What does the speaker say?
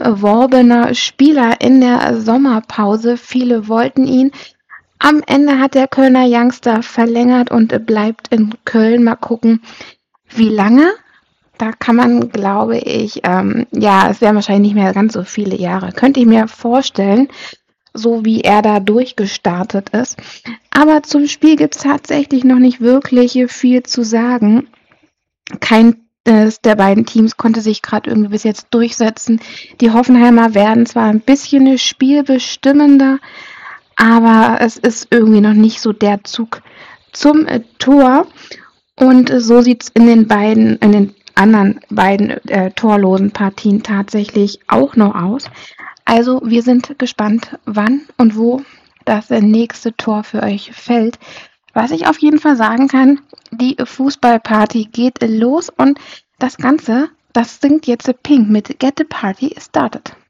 umworbener Spieler in der Sommerpause. Viele wollten ihn. Am Ende hat der Kölner Youngster verlängert und bleibt in Köln. Mal gucken, wie lange. Da kann man, glaube ich, es werden wahrscheinlich nicht mehr ganz so viele Jahre. Könnte ich mir vorstellen, so wie er da durchgestartet ist. Aber zum Spiel gibt es tatsächlich noch nicht wirklich viel zu sagen. Keines der beiden Teams konnte sich gerade irgendwie bis jetzt durchsetzen. Die Hoffenheimer werden zwar ein bisschen spielbestimmender, aber es ist irgendwie noch nicht so der Zug zum Tor. Und so sieht es in den anderen beiden torlosen Partien tatsächlich auch noch aus. Also wir sind gespannt, wann und wo das nächste Tor für euch fällt. Was ich auf jeden Fall sagen kann, die Fußballparty geht los und das Ganze, das singt jetzt Pink mit Get the Party Started.